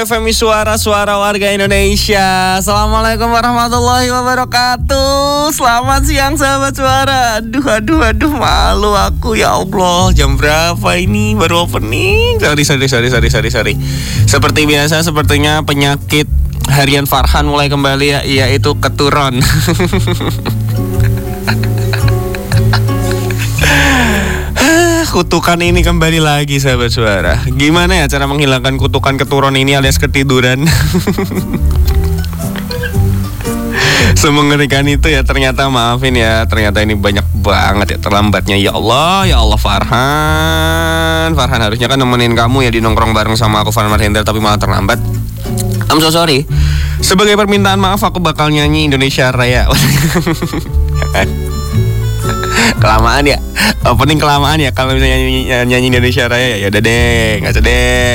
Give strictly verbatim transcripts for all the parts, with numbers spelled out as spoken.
F M I Suara-Suara Warga Indonesia. Assalamualaikum warahmatullahi wabarakatuh. Selamat siang sahabat suara. Aduh, aduh, aduh, malu aku ya Allah. Jam berapa ini? Baru opening. Sorry, sorry, sorry, sorry, sorry, sorry. Seperti biasa, sepertinya penyakit harian Farhan mulai kembali ya, yaitu keturun. Kutukan ini kembali lagi sahabat suara. Gimana ya cara menghilangkan kutukan keturun ini alias ketiduran? Semengerikan itu ya ternyata. Maafin ya, ternyata ini banyak banget ya terlambatnya. Ya Allah, ya Allah Farhan Farhan harusnya kan nemenin kamu ya di nongkrong bareng sama aku Farhan Marhendra, tapi malah terlambat. I'm so sorry. Sebagai permintaan maaf aku bakal nyanyi Indonesia Raya. Kelamaan ya, opening kelamaan ya. Kalau misalnya nyanyi, nyanyi Indonesia Raya ya udah deh, nggak usah deh.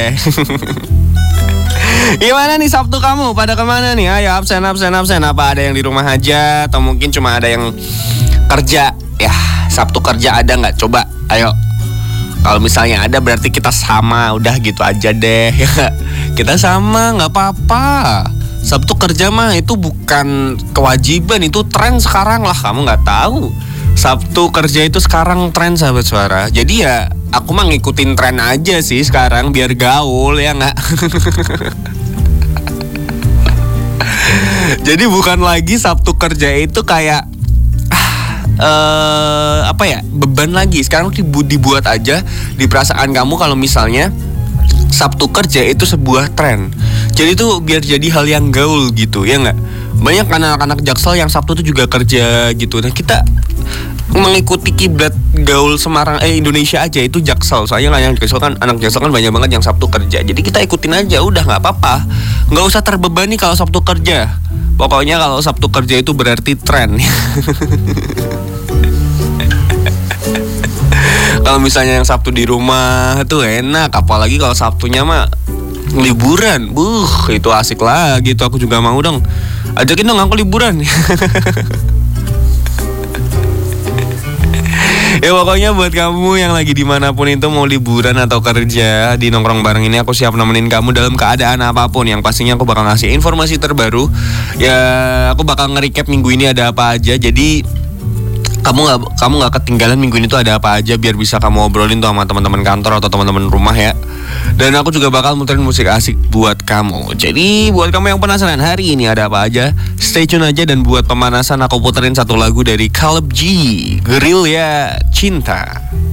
Gimana nih Sabtu kamu? Pada kemana nih? Ayo absen, absen, absen. Apa ada yang di rumah aja? Atau mungkin cuma ada yang kerja? Ya, Sabtu kerja ada nggak? Coba, ayo. Kalau misalnya ada berarti kita sama. Udah gitu aja deh. Kita sama, nggak apa-apa. Sabtu kerja mah itu bukan kewajiban, itu tren sekarang lah. Kamu nggak tahu? Sabtu kerja itu sekarang tren sahabat suara. Jadi ya aku mah ngikutin tren aja sih sekarang biar gaul ya nggak. Jadi bukan lagi Sabtu kerja itu kayak uh, apa ya, beban lagi. Sekarang dibuat aja di perasaan kamu kalau misalnya Sabtu kerja itu sebuah tren. Jadi tuh biar jadi hal yang gaul gitu ya nggak. Banyak anak-anak Jaksel yang Sabtu tuh juga kerja gitu. Nah kita mengikuti kiblat gaul Semarang eh Indonesia aja itu Jaksel. Soalnya yang Jaksel kan, anak Jaksel kan banyak banget yang Sabtu kerja. Jadi kita ikutin aja, udah nggak apa-apa. Nggak usah terbebani kalau Sabtu kerja. Pokoknya kalau Sabtu kerja itu berarti tren. Kalau misalnya yang Sabtu di rumah tuh enak, apalagi kalau Sabtunya mah liburan. Buh, itu asik lagi tuh. Aku juga mau dong. Ajakin dong aku liburan. Ya pokoknya buat kamu yang lagi dimanapun itu mau liburan atau kerja, di nongkrong bareng ini aku siap nemenin kamu dalam keadaan apapun. Yang pastinya aku bakal ngasih informasi terbaru. Ya aku bakal nge-recap minggu ini ada apa aja. Jadi kamu nggak kamu nggak ketinggalan minggu ini tuh ada apa aja, biar bisa kamu obrolin tuh sama teman-teman kantor atau teman-teman rumah ya. Dan aku juga bakal muterin musik asik buat kamu. Jadi buat kamu yang penasaran hari ini ada apa aja, stay tune aja. Dan buat pemanasan aku puterin satu lagu dari Caleb G, Gerilya Cinta.